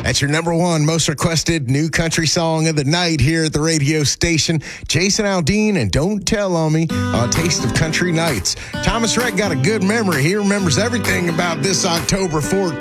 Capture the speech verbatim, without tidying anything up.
That's your number one most requested new country song of the night here at the radio station. Jason Aldean and Don't Tell on Me on Taste of Country Nights. Thomas Rhett got a good memory. He remembers everything about this October fourteenth.